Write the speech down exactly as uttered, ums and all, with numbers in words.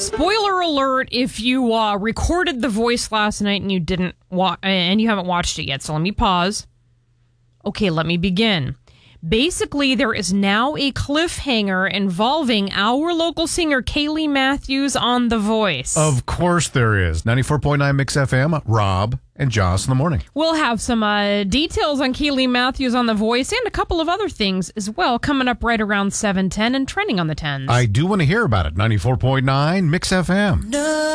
Spoiler alert if you uh, recorded The Voice last night and you didn't wa- and you haven't watched it yet. So let me pause. Okay, let me begin. Basically, there is now a cliffhanger involving our local singer, Kaylee Matthews, on The Voice. Of course there is. ninety-four point nine Mix F M, Rob and Joss in the morning. We'll have some uh, details on Kaylee Matthews on The Voice and a couple of other things as well coming up right around seven ten and trending on the tens. I do want to hear about it. ninety-four point nine Mix F M. No.